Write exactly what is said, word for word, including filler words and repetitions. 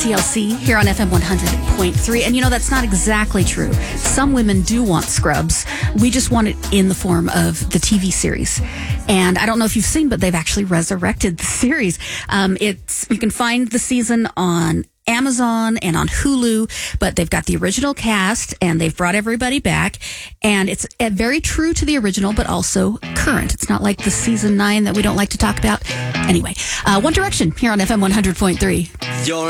T L C here on F M one hundred point three. And you know, that's not exactly true. Some women do want Scrubs. We just want it in the form of the T V series. And I don't know if you've seen, but they've actually resurrected the series. Um, it's you can find the season on Amazon and on Hulu, but they've got the original cast and they've brought everybody back, and it's uh, very true to the original, but also current. It's not like the season nine that we don't like to talk about. Anyway, uh, One Direction here on F M one hundred point three. You're